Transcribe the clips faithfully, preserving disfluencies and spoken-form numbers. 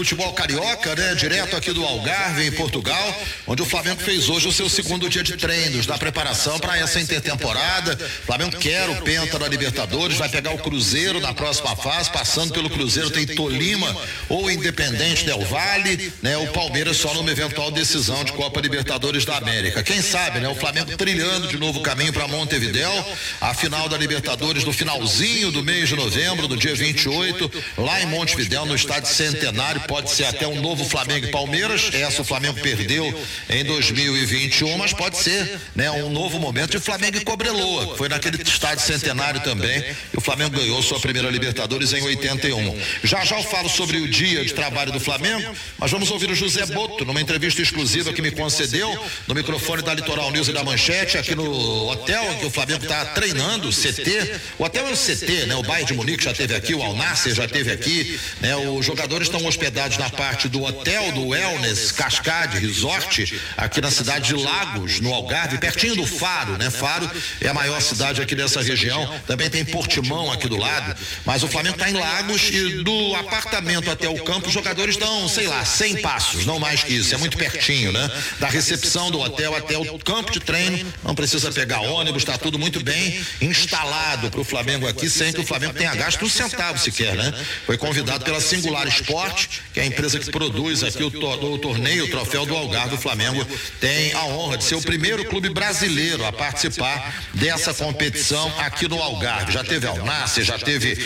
Futebol carioca, né? Direto aqui do Algarve, em Portugal, onde o Flamengo fez hoje o seu segundo dia de treinos, da preparação para essa intertemporada. O Flamengo quer o Penta da Libertadores, vai pegar o Cruzeiro na próxima fase, passando pelo Cruzeiro tem Tolima ou Independente Del Valle, né? O Palmeiras só numa eventual decisão de Copa Libertadores da América. Quem sabe, né? O Flamengo trilhando de novo o caminho para Montevidéu, a final da Libertadores no finalzinho do mês de novembro, do dia vinte e oito, lá em Montevidéu, no estádio Centenário. Pode ser até um novo Flamengo e Palmeiras. Essa o Flamengo perdeu em dois mil e vinte e um, mas pode ser, né, um novo momento de Flamengo e Cobreloa. Foi naquele estádio Centenário também e o Flamengo ganhou sua primeira Libertadores em oitenta e um. Já já eu falo sobre o dia de trabalho do Flamengo, mas vamos ouvir o José Boto numa entrevista exclusiva que me concedeu no microfone da Litoral News e da Manchete, aqui no hotel em que o Flamengo está treinando, o C T. O hotel é o C T, né? O Bayern de Munique já esteve aqui, o Al Nassr já esteve aqui, né? Os jogadores estão hospedados na parte do hotel do Wellness Cascade Resort, aqui na cidade de Lagos, no Algarve, pertinho do Faro, né? Faro é a maior cidade aqui dessa região, também tem Portimão aqui do lado, mas o Flamengo está em Lagos e do apartamento até o campo os jogadores dão, sei lá, cem passos, não mais que isso, é muito pertinho, né? Da recepção do hotel até o campo de treino, não precisa pegar ônibus, está tudo muito bem instalado para o Flamengo aqui, sem que o Flamengo tenha gasto um centavo sequer, né? Foi convidado pela Singular Esporte, que é a empresa que produz aqui o, to, o torneio, o troféu do Algarve. O Flamengo tem a honra de ser o primeiro clube brasileiro a participar dessa competição aqui no Algarve. Já teve Al Nassr, já teve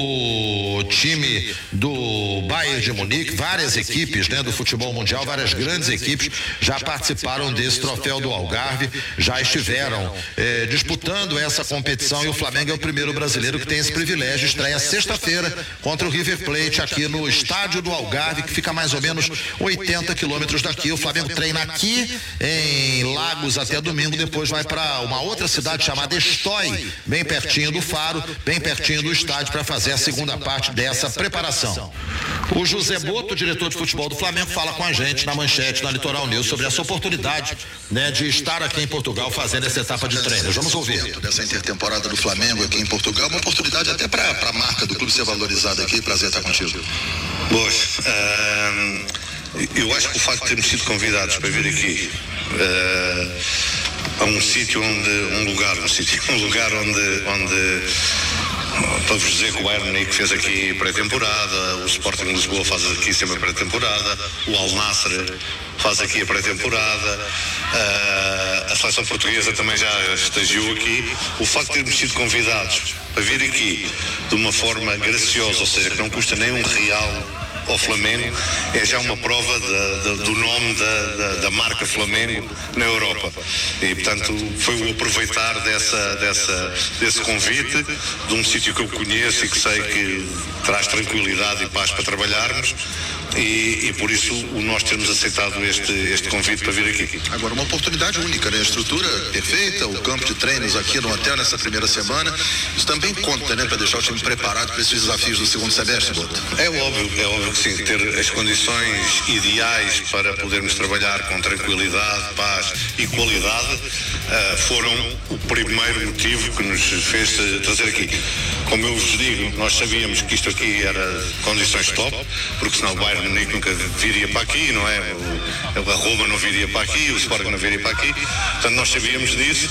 o, o time do Bayern de Munique, várias equipes, né, do futebol mundial, várias grandes equipes já participaram desse troféu do Algarve, já estiveram eh, disputando essa competição e o Flamengo é o primeiro brasileiro que tem esse privilégio. Estreia sexta-feira contra o River Plate aqui no estádio do Algarve, que fica mais ou menos oitenta quilômetros daqui. O Flamengo treina aqui em Lagos até domingo, depois vai para uma outra cidade chamada Estói, bem pertinho do Faro, bem pertinho do estádio, para fazer a segunda parte dessa preparação. O José Boto, diretor de futebol do Flamengo, fala com a gente na Manchete, na Litoral News, sobre essa oportunidade, né, de estar aqui em Portugal fazendo essa etapa de treino. Vamos ouvir. Dessa intertemporada do Flamengo aqui em Portugal, uma oportunidade até para a marca do clube ser valorizada aqui. Prazer estar contigo. Boas. Uh, eu acho que o facto de termos sido convidados para vir aqui uh, a um sítio onde, um lugar, um sítio, um lugar onde, onde para vos dizer que o Bayern Munique fez aqui pré-temporada, o Sporting de Lisboa faz aqui sempre a pré-temporada, o Al Nassr faz aqui a pré-temporada, uh, a seleção portuguesa também já estagiou aqui. O facto de termos sido convidados para vir aqui de uma forma graciosa, ou seja, que não custa nem um real ao Flamengo, é já uma prova da, da, do nome da, da, da marca Flamengo na Europa. E, portanto, foi o aproveitar dessa, dessa, desse convite, de um sítio que eu conheço e que sei que traz tranquilidade e paz para trabalharmos. E, e por isso o nós termos aceitado este, este convite para vir aqui. Agora, uma oportunidade única, né? A estrutura perfeita, o campo de treinos aqui no hotel nessa primeira semana, isso também conta, né? Para deixar o time preparado para esses desafios do segundo semestre, Boto. É óbvio, é óbvio que sim, ter as condições ideais para podermos trabalhar com tranquilidade, paz e qualidade uh, foram o primeiro motivo que nos fez trazer aqui. Como eu vos digo, nós sabíamos que isto aqui era condições top, porque senão o Bayern Munique nunca viria para aqui, não é? O, a Roma não viria para aqui, o Sporting não viria para aqui, portanto nós sabíamos disso.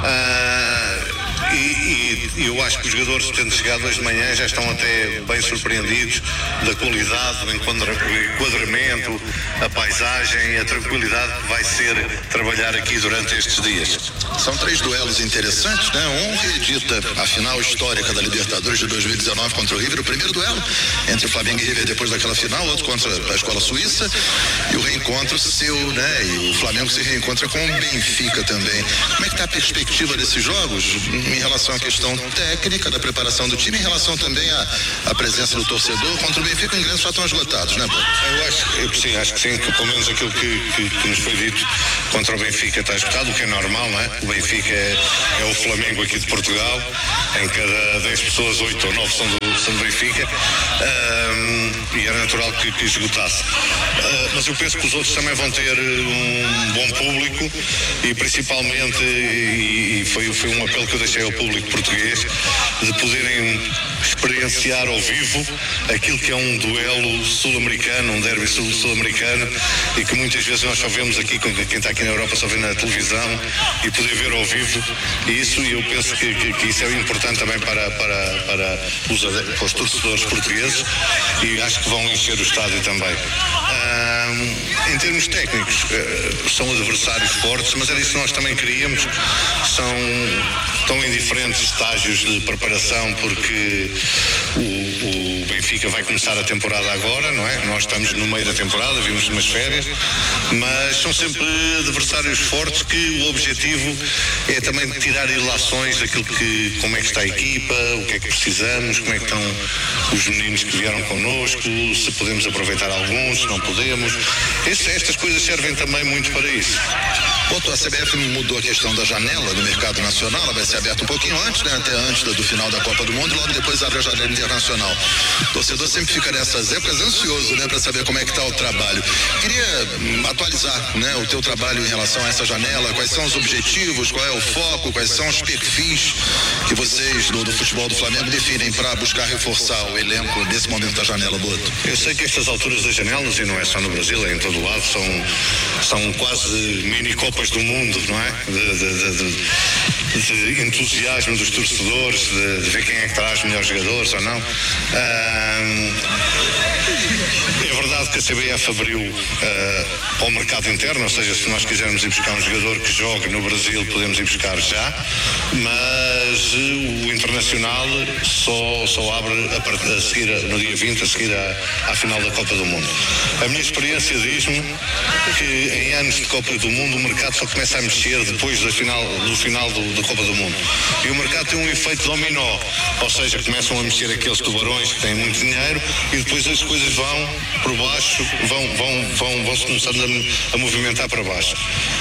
Uh, e, e, e eu acho que os jogadores, tendo chegado hoje de manhã, já estão até bem surpreendidos da qualidade, do enquadramento, a paisagem, a tranquilidade que vai ser trabalhar aqui durante estes dias. São três duelos interessantes, né? Um reedita a final histórica da Libertadores de dois mil e dezenove contra o River, o primeiro duelo entre o Flamengo e o River depois daquela final, outro contra a Escola Suíça, e o reencontro seu, né? E o Flamengo se reencontra com o Benfica também. Como é que está a perspectiva desses jogos em relação à questão técnica da preparação do time, em relação também à, à presença do torcedor? Contra o Benfica, os ingressos já estão esgotados, né, Boto? Eu acho, eu, sim, acho que sim, que pelo menos aquilo que, que, que nos foi dito contra o Benfica está esgotado, o que é normal, não é? O Benfica é, é o Flamengo aqui de Portugal, em cada dez pessoas, oito ou nove são do, são do Benfica, um, e era natural que, que esgotasse. Uh, mas eu penso que os outros também vão ter um bom público e principalmente, e, e foi, foi um apelo que eu deixei ao público português, de poderem experienciar ao vivo aquilo que é um duelo sul-americano, um derby sul- sul-americano, e que muitas vezes nós só vemos aqui, quem está aqui na Europa só vê na televisão, e poder ver ao vivo isso, e eu penso que, que, que isso é importante também para, para, para, os, para os torcedores portugueses, e acho que vão encher o estádio também. Um, em termos técnicos, uh, são adversários fortes, mas era isso que nós também queríamos. São, estão em diferentes estágios de preparação, porque o, o Benfica vai começar a temporada agora, não é? Nós estamos no meio da temporada, vimos umas férias, mas são sempre adversários fortes que o objetivo é também tirar ilações daquilo que, como é que está a equipa, o que é que precisamos, como é que estão os meninos que vieram connosco, se podemos aproveitar alguns, se não podemos. Este, estas coisas servem também muito para isso. Ponto, a C B F mudou a questão da janela do mercado nacional, ela vai ser aberta um pouquinho antes, né, até antes do final da Copa do Mundo, e logo depois abre a janela internacional. O torcedor sempre fica nessas épocas ansioso, né, para saber como é que está o trabalho. Queria hum, atualizar, né, o teu trabalho em relação a essa janela, quais são os objetivos, qual é o foco, quais são os perfis que vocês do, do futebol do Flamengo definem para buscar reforçar o elenco nesse momento da janela, Boto. Eu sei que estas alturas das janelas, e não é só no Brasil, é em todo o lado, são, são quase mini copas do mundo, não é? De, de, de, de entusiasmo dos torcedores, de, de ver quem é que traz melhores jogadores ou não. Ah, é verdade que a C B F abriu uh, ao mercado interno, ou seja, se nós quisermos ir buscar um jogador que jogue no Brasil, podemos ir buscar já, mas uh, o Internacional só, só abre a, part- a seguir, no dia vinte, a seguir à, à final da Copa do Mundo. A minha experiência diz-me que em anos de Copa do Mundo o mercado só começa a mexer depois da final, do final do, da Copa do Mundo. E o mercado tem um efeito dominó, ou seja, começam a mexer aqueles tubarões que têm muito dinheiro e depois as coisas vão por baixo, vão, vão, vão, vão se começando a, a movimentar para baixo.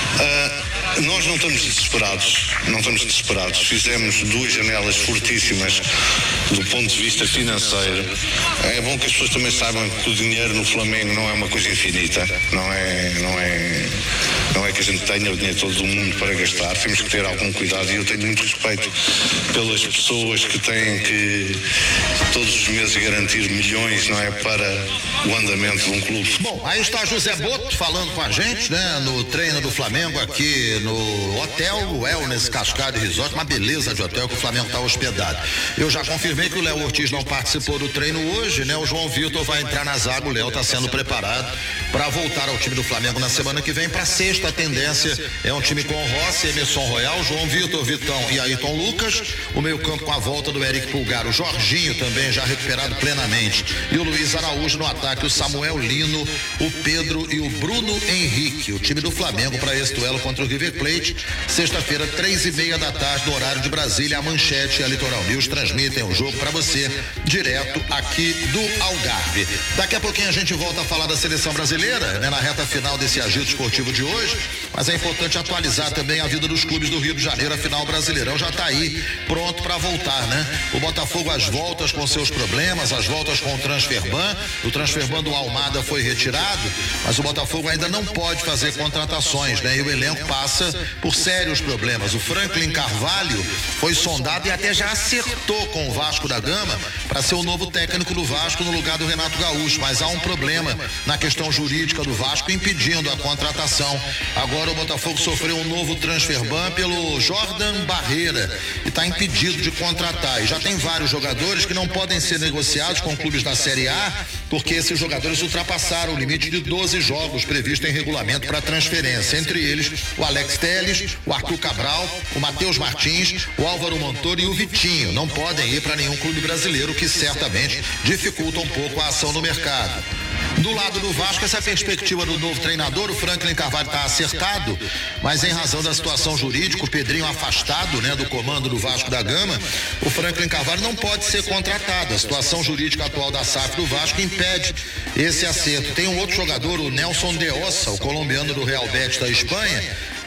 Uh, nós não estamos desesperados, não estamos desesperados. Fizemos duas janelas fortíssimas do ponto de vista financeiro. É bom que as pessoas também saibam que o dinheiro no Flamengo não é uma coisa infinita, não é, não é, não é que a gente tenha o dinheiro todo do mundo para gastar. Temos que ter algum cuidado e eu tenho muito respeito pelas pessoas que têm que todos os meses garantir milhões, não é, para o andamento de um clube. Bom, aí está José Boto falando com a gente, né, no treino do Flamengo aqui no hotel, o Wellness Cascade Resort, uma beleza de hotel que o Flamengo está hospedado. Eu já confirmei que o Léo Ortiz não participou do treino hoje, né, o João Vitor vai entrar na zaga, o Léo está sendo preparado para voltar ao time do Flamengo na semana que vem. Para sexta, a tendência é um time com Rossi, Emerson Royal, João Vitor, Vitão e Ayrton Lucas, o meio campo com a volta do Eric Pulgar, o Jorginho também já recuperado plenamente, e o Luiz Araújo no ataque, o Samuel Lino, o Pedro e o Bruno Henrique. O time do Flamengo para esse duelo contra o River Plate, sexta-feira, três e meia da tarde, no horário de Brasília. A Manchete e a Litoral News transmitem o jogo para você direto aqui do Algarve. Daqui a pouquinho a gente volta a falar da seleção brasileira, né, na reta final desse agito esportivo de hoje, mas é importante atualizar também a vida dos clubes do Rio de Janeiro. Afinal, o Brasileirão já está aí pronto para voltar, né? O Botafogo às voltas com seus problemas, as voltas com o Transferban, o Transferban do Almada foi retirado, mas o Botafogo ainda não pode fazer contratações, né? E o elenco passa por sérios problemas. O Franklin Carvalho foi sondado e até já acertou com o Vasco da Gama para ser o novo técnico do Vasco no lugar do Renato Gaúcho, mas há um problema na questão jurídica do Vasco impedindo a contratação. Agora o Botafogo sofreu um novo Transferban pelo Jordan Barreira e está impedido de contratar. E já tem vários jogadores que não podem ser negociados com clubes da Série A, porque esses jogadores ultrapassaram o limite de doze jogos previsto em regulamento para transferência. Entre eles, o Alex Telles, o Arthur Cabral, o Matheus Martins, o Álvaro Montoro e o Vitinho. Não podem ir para nenhum clube brasileiro, o que certamente dificulta um pouco a ação no mercado. Do lado do Vasco, essa perspectiva do novo treinador, o Franklin Carvalho está acertado, mas em razão da situação jurídica, o Pedrinho afastado, né, do comando do Vasco da Gama, o Franklin Carvalho não pode ser contratado. A situação jurídica atual da S A F do Vasco impede esse acerto. Tem um outro jogador, o Nelson De Ossa, o colombiano do Real Betis da Espanha, e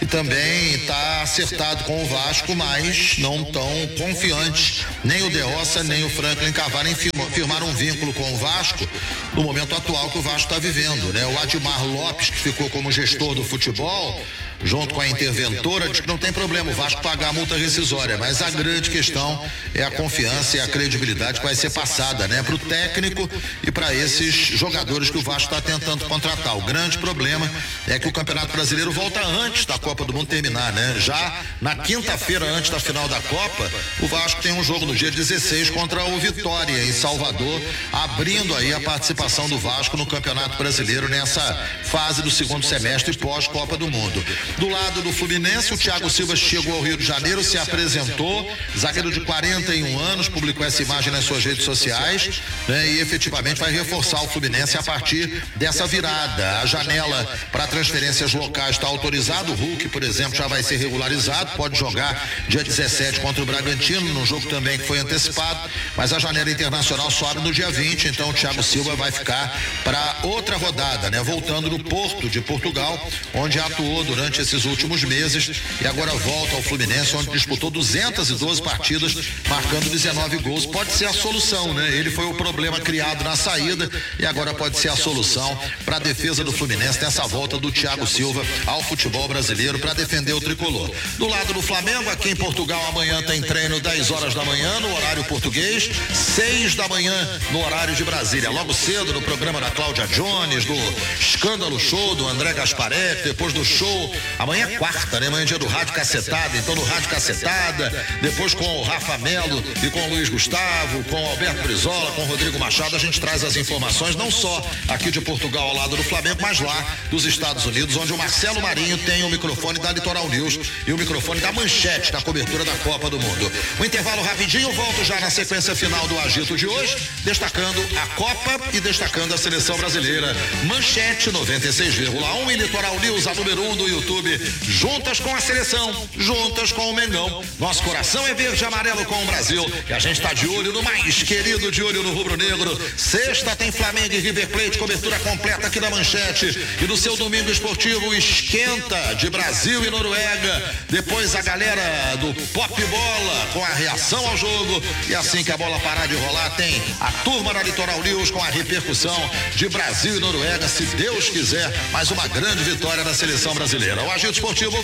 também está acertado com o Vasco, mas não tão confiante. Nem o De Rossa, nem o Franklin Cavani firmaram um vínculo com o Vasco no momento atual que o Vasco está vivendo, né? O Admar Lopes, que ficou como gestor do futebol, junto com a interventora, diz que não tem problema o Vasco pagar a multa rescisória, mas a grande questão é a confiança e a credibilidade que vai ser passada, né, para o técnico e para esses jogadores que o Vasco está tentando contratar. O grande problema é que o Campeonato Brasileiro volta antes da Copa do Mundo terminar, né? Já na quinta-feira, antes da final da Copa, o Vasco tem um jogo no dia dezesseis contra o Vitória, em Salvador, abrindo aí a participação do Vasco no Campeonato Brasileiro nessa fase do segundo semestre pós-Copa do Mundo. Do lado do Fluminense, o Thiago Silva chegou ao Rio de Janeiro, se apresentou, zagueiro de quarenta e um anos, publicou essa imagem nas suas redes sociais, né, e efetivamente vai reforçar o Fluminense a partir dessa virada. A janela para transferências locais está autorizada, o Hulk, por exemplo, já vai ser regularizado, pode jogar dia dezessete contra o Bragantino, num jogo também que foi antecipado, mas a janela internacional só abre no dia vinte, então o Thiago Silva vai ficar para outra rodada, né, voltando no Porto de Portugal, onde atuou durante esses últimos meses e agora volta ao Fluminense, onde disputou duzentas e doze partidas, marcando dezenove gols. Pode ser a solução, né? Ele foi o problema criado na saída e agora pode ser a solução para a defesa do Fluminense nessa volta do Thiago Silva ao futebol brasileiro para defender o tricolor. Do lado do Flamengo, aqui em Portugal, amanhã tem treino dez horas da manhã no horário português, seis da manhã no horário de Brasília. Logo cedo no programa da Cláudia Jones, do Escândalo Show do André Gasparetti, depois do show. Amanhã é quarta, né? Amanhã é dia do Rádio Cacetada, então no Rádio Cacetada, depois com o Rafa Melo e com o Luiz Gustavo, com o Alberto Brizola, com o Rodrigo Machado, a gente traz as informações não só aqui de Portugal ao lado do Flamengo, mas lá dos Estados Unidos, onde o Marcelo Marinho tem o microfone da Litoral News e o microfone da Manchete, da cobertura da Copa do Mundo. Um intervalo rapidinho, volto já na sequência final do Agito de hoje, destacando a Copa e destacando a seleção brasileira. Manchete noventa e seis vírgula um e Litoral News, a número um do YouTube, juntas com a seleção, juntas com o Mengão. Nosso coração é verde e amarelo com o Brasil e a gente está de olho no mais querido, de olho no rubro-negro. Sexta tem Flamengo e River Plate, cobertura completa aqui da Manchete, e no seu domingo esportivo esquenta de Brasil e Noruega. Depois a galera do Pop Bola com a reação ao jogo, e assim que a bola parar de rolar tem a turma da Litoral News com a repercussão de Brasil e Noruega, se Deus quiser, mais uma grande vitória da seleção brasileira. O Agito Esportivo